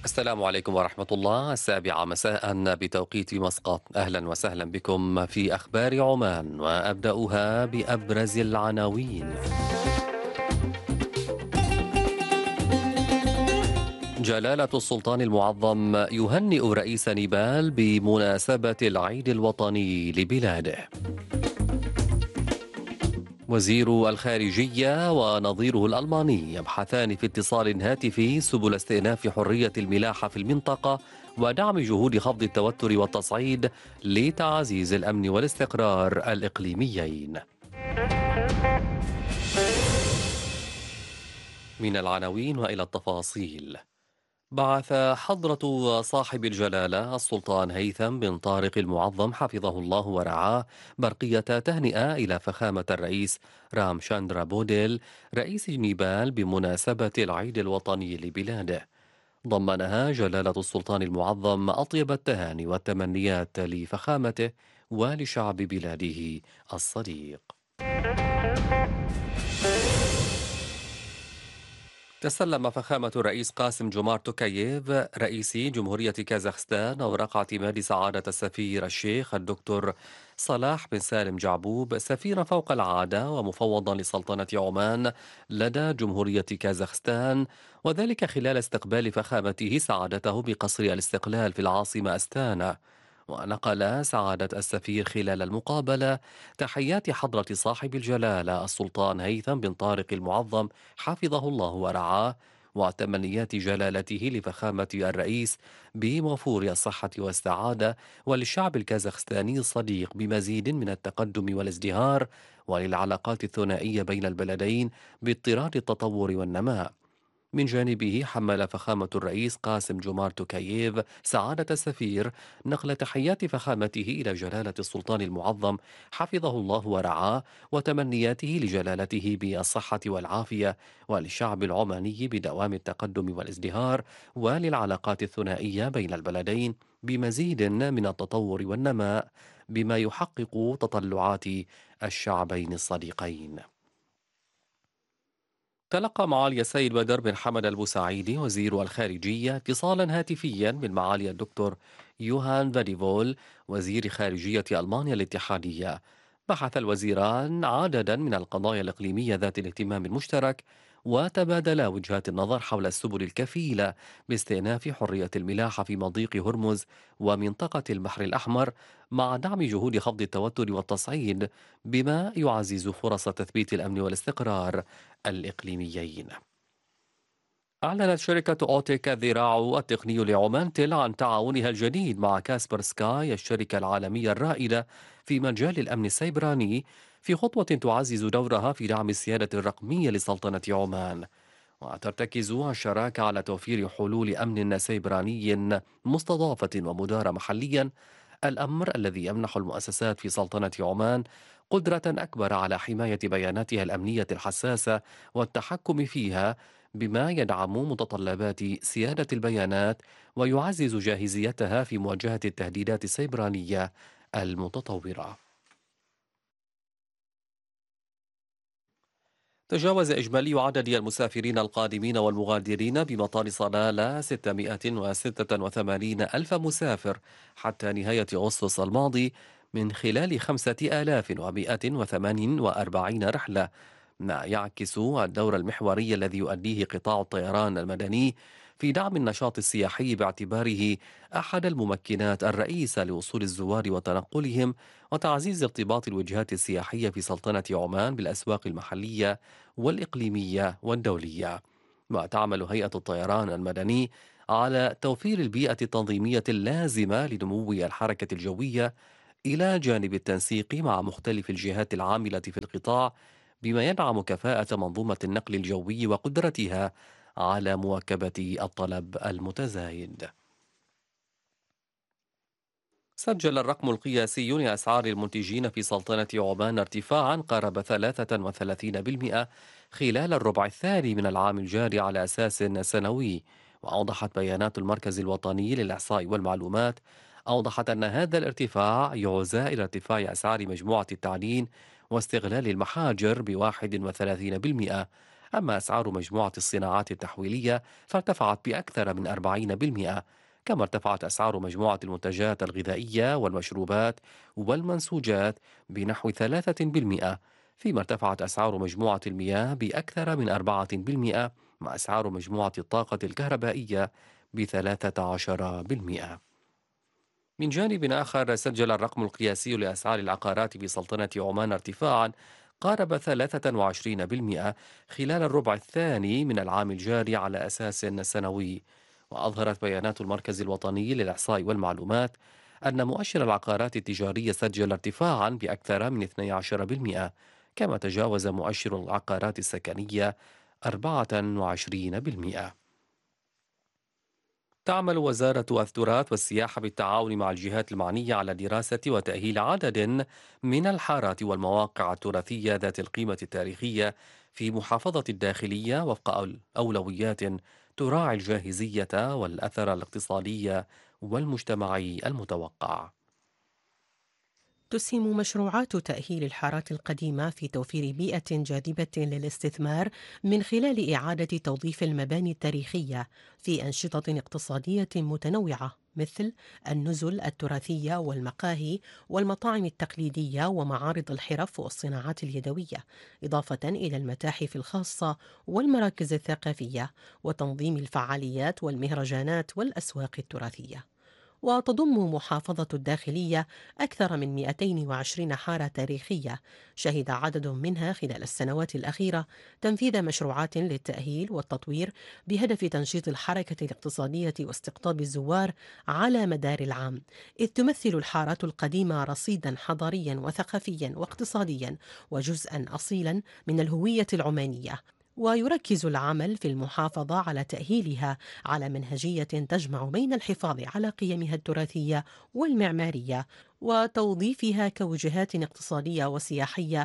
السلام عليكم ورحمة الله. 7 مساء بتوقيت مسقط. أهلا وسهلا بكم في أخبار عمان، وأبدأها بأبرز العناوين. جلالة السلطان المعظم يهنئ رئيس نيبال بمناسبة العيد الوطني لبلاده. وزير الخارجية ونظيره الألماني يبحثان في اتصال هاتفي سبل استئناف حرية الملاحة في المنطقة ودعم جهود خفض التوتر والتصعيد لتعزيز الأمن والاستقرار الإقليميين. من العناوين وإلى التفاصيل. بعث حضرة صاحب الجلالة السلطان هيثم بن طارق المعظم حفظه الله ورعاه برقية تهنئة إلى فخامة الرئيس رام شاندرا بوديل رئيس نيبال بمناسبة العيد الوطني لبلاده. ضمنها جلالة السلطان المعظم أطيب التهاني والتمنيات لفخامته ولشعب بلاده الصديق. تسلم فخامة الرئيس قاسم جومارت توكاييف رئيس جمهورية كازاخستان أوراق اعتماد سعادة السفير الشيخ الدكتور صلاح بن سالم جعبوب سفيرا فوق العادة ومفوضا لسلطنة عمان لدى جمهورية كازاخستان، وذلك خلال استقبال فخامته سعادته بقصر الاستقلال في العاصمة أستانا. ونقل سعادة السفير خلال المقابلة تحيات حضرة صاحب الجلالة السلطان هيثم بن طارق المعظم حفظه الله ورعاه، وتمنيات جلالته لفخامة الرئيس بوفور الصحة والسعادة وللشعب الكازاخستاني الصديق بمزيد من التقدم والازدهار، وللعلاقات الثنائية بين البلدين باضطراد التطور والنماء. من جانبه حمل فخامة الرئيس قاسم جومارت توكاييف سعادة السفير نقل تحيات فخامته إلى جلالة السلطان المعظم حفظه الله ورعاه، وتمنياته لجلالته بالصحة والعافية وللشعب العماني بدوام التقدم والازدهار، وللعلاقات الثنائية بين البلدين بمزيد من التطور والنماء بما يحقق تطلعات الشعبين الصديقين. تلقى معالي السيد بدر بن حمد البوسعيدي وزير الخارجية اتصالا هاتفيا من معالي الدكتور يوهان فاديفول وزير خارجية ألمانيا الاتحادية. بحث الوزيران عددا من القضايا الإقليمية ذات الاهتمام المشترك، وتبادلا وجهات النظر حول السبل الكفيلة باستئناف حرية الملاحة في مضيق هرمز ومنطقة البحر الأحمر، مع دعم جهود خفض التوتر والتصعيد بما يعزز فرص تثبيت الأمن والاستقرار الإقليميين. أعلنت شركة أوتيك الذراع التقني لعمان تل عن تعاونها الجديد مع كاسبر سكاي الشركة العالمية الرائدة في مجال الأمن السيبراني، في خطوة تعزز دورها في دعم السيادة الرقمية لسلطنة عمان. وترتكز الشراكة على توفير حلول أمن سيبراني مستضافة ومدارة محليا، الأمر الذي يمنح المؤسسات في سلطنة عمان قدرة أكبر على حماية بياناتها الأمنية الحساسة والتحكم فيها، بما يدعم متطلبات سيادة البيانات ويعزز جاهزيتها في مواجهة التهديدات السيبرانية المتطورة. تجاوز إجمالي عدد المسافرين القادمين والمغادرين بمطار صلالة 686 ألف مسافر حتى نهاية أغسطس الماضي، من خلال 5148 رحلة، ما يعكس الدور المحوري الذي يؤديه قطاع الطيران المدني في دعم النشاط السياحي، باعتباره أحد الممكنات الرئيسة لوصول الزوار وتنقلهم وتعزيز ارتباط الوجهات السياحية في سلطنة عمان بالأسواق المحلية والإقليمية والدولية. وتعمل هيئة الطيران المدني على توفير البيئة التنظيمية اللازمة لنمو الحركة الجوية، إلى جانب التنسيق مع مختلف الجهات العاملة في القطاع، بما يدعم كفاءة منظومة النقل الجوي وقدرتها على مواكبة الطلب المتزايد. سجل الرقم القياسي لأسعار المنتجين في سلطنة عمان ارتفاعا قارب 33% خلال الربع الثاني من العام الجاري على أساس سنوي. وأوضحت بيانات المركز الوطني للإحصاء والمعلومات أن هذا الارتفاع يعزى إلى ارتفاع أسعار مجموعة التعدين واستغلال المحاجر ب31%، أما أسعار مجموعة الصناعات التحويلية فارتفعت بأكثر من 40%، كما ارتفعت أسعار مجموعة المنتجات الغذائية والمشروبات والمنسوجات بنحو 3%، فيما ارتفعت أسعار مجموعة المياه بأكثر من 4%، مع أسعار مجموعة الطاقة الكهربائية ب13%. من جانب آخر، سجل الرقم القياسي لأسعار العقارات بسلطنة عمان ارتفاعا قارب 23% خلال الربع الثاني من العام الجاري على أساس سنوي. وأظهرت بيانات المركز الوطني للإحصاء والمعلومات أن مؤشر العقارات التجارية سجل ارتفاعا بأكثر من 12%، كما تجاوز مؤشر العقارات السكنية 24%. تعمل وزارة التراث والسياحة بالتعاون مع الجهات المعنية على دراسة وتأهيل عدد من الحارات والمواقع التراثية ذات القيمة التاريخية في محافظة الداخلية وفق أولويات تراعي الجاهزية والأثر الاقتصادي والمجتمعي المتوقع. تسهم مشروعات تأهيل الحارات القديمة في توفير بيئة جاذبة للاستثمار من خلال إعادة توظيف المباني التاريخية في أنشطة اقتصادية متنوعة، مثل النزل التراثية والمقاهي والمطاعم التقليدية ومعارض الحرف والصناعات اليدوية، إضافة إلى المتاحف الخاصة والمراكز الثقافية وتنظيم الفعاليات والمهرجانات والأسواق التراثية. وتضم محافظة الداخلية أكثر من 220 حارة تاريخية، شهد عدد منها خلال السنوات الأخيرة تنفيذ مشروعات للتأهيل والتطوير بهدف تنشيط الحركة الاقتصادية واستقطاب الزوار على مدار العام، إذ تمثل الحارات القديمة رصيدا حضاريا وثقافيا واقتصاديا وجزءا أصيلا من الهوية العمانية. ويركز العمل في المحافظة على تأهيلها على منهجية تجمع بين الحفاظ على قيمها التراثية والمعمارية وتوظيفها كوجهات اقتصادية وسياحية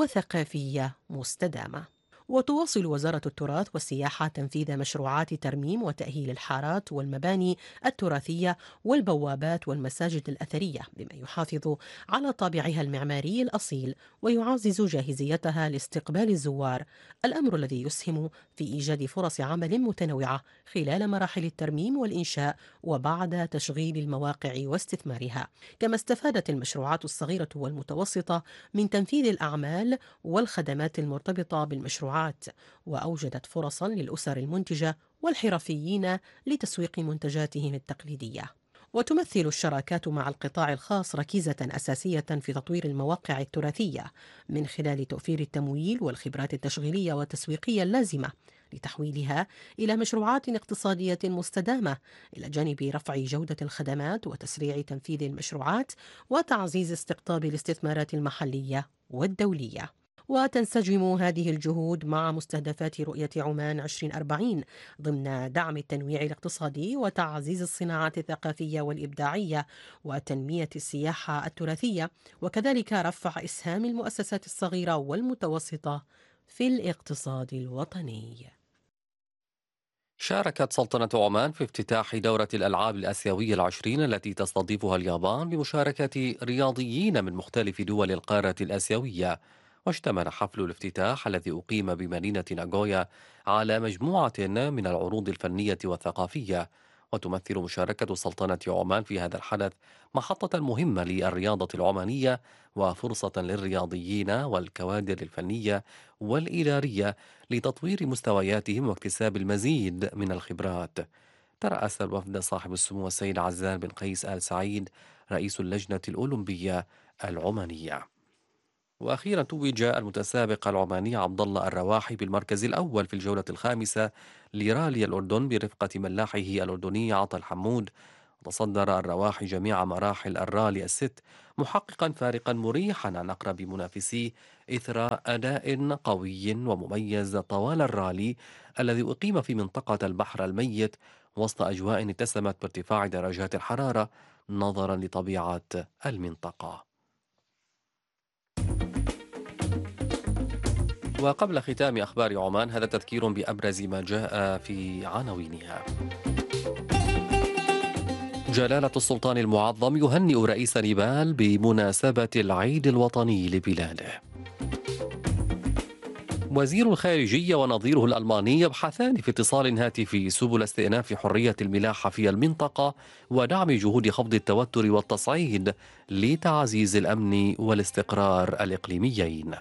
وثقافية مستدامة. وتواصل وزارة التراث والسياحة تنفيذ مشروعات ترميم وتأهيل الحارات والمباني التراثية والبوابات والمساجد الأثرية بما يحافظ على طابعها المعماري الأصيل ويعزز جاهزيتها لاستقبال الزوار، الأمر الذي يسهم في إيجاد فرص عمل متنوعة خلال مراحل الترميم والإنشاء وبعد تشغيل المواقع واستثمارها. كما استفادت المشروعات الصغيرة والمتوسطة من تنفيذ الأعمال والخدمات المرتبطة بالمشروعات، وأوجدت فرصا للأسر المنتجة والحرفيين لتسويق منتجاتهم التقليدية. وتمثل الشراكات مع القطاع الخاص ركيزة أساسية في تطوير المواقع التراثية من خلال توفير التمويل والخبرات التشغيلية والتسويقية اللازمة لتحويلها إلى مشروعات اقتصادية مستدامة، إلى جانب رفع جودة الخدمات وتسريع تنفيذ المشروعات وتعزيز استقطاب الاستثمارات المحلية والدولية. وتنسجم هذه الجهود مع مستهدفات رؤية عمان 2040 ضمن دعم التنويع الاقتصادي وتعزيز الصناعات الثقافية والإبداعية وتنمية السياحة التراثية، وكذلك رفع إسهام المؤسسات الصغيرة والمتوسطة في الاقتصاد الوطني. شاركت سلطنة عمان في افتتاح دورة الألعاب الآسيوية العشرين التي تستضيفها اليابان بمشاركة رياضيين من مختلف دول القارة الآسيوية. واشتمل حفل الافتتاح الذي أقيم بمدينة ناغويا على مجموعة من العروض الفنية والثقافية. وتمثل مشاركة سلطنة عمان في هذا الحدث محطة مهمة للرياضة العمانية وفرصة للرياضيين والكوادر الفنية والإدارية لتطوير مستوياتهم واكتساب المزيد من الخبرات. ترأس الوفد صاحب السمو السيد عزام بن قيس آل سعيد رئيس اللجنة الأولمبية العمانية. وأخيرا توج المتسابق العماني عبد الله الرواحي بالمركز الأول في الجولة الخامسة لرالي الأردن برفقة ملاحه الأردني عطا الحمود. وتصدر الرواحي جميع مراحل الرالي الست، محققا فارقا مريحا عن أقرب منافسيه إثر أداء قوي ومميز طوال الرالي الذي أقيم في منطقة البحر الميت وسط أجواء اتسمت بارتفاع درجات الحرارة نظرا لطبيعة المنطقة. وقبل ختام أخبار عمان، هذا تذكير بأبرز ما جاء في عناوينها. جلالة السلطان المعظم يهنئ رئيس نيبال بمناسبة العيد الوطني لبلاده. وزير الخارجية ونظيره الألماني يبحثان في اتصال هاتفي سبل استئناف حرية الملاحة في المنطقة ودعم جهود خفض التوتر والتصعيد لتعزيز الأمن والاستقرار الإقليميين.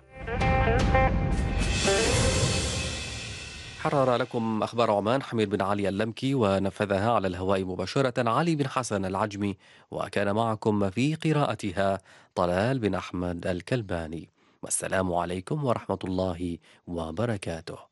حرر لكم أخبار عمان حميد بن علي اللمكي، ونفذها على الهواء مباشرة علي بن حسن العجمي، وكان معكم في قراءتها طلال بن أحمد الكلباني. والسلام عليكم ورحمة الله وبركاته.